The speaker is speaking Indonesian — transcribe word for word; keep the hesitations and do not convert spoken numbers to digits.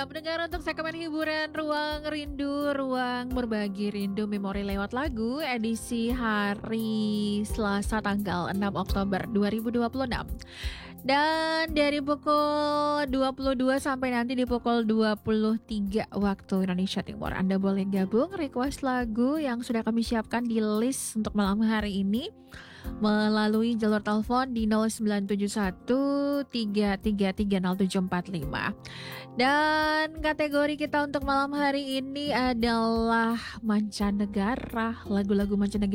Ya, pendengar untuk segmen hiburan Ruang Rindu, Ruang Berbagi Rindu Memori lewat lagu edisi hari Selasa tanggal enam Oktober dua ribu dua puluh enam. Dan dari pukul dua puluh dua sampai nanti di pukul dua puluh tiga waktu Indonesia Timur, Anda boleh gabung request lagu yang sudah kami siapkan di list untuk malam hari ini melalui jalur telepon di nol sembilan tujuh satu tiga tiga tiga nol tujuh empat lima. Dan kategori kita untuk malam hari ini adalah mancanegara, lagu-lagu mancanegara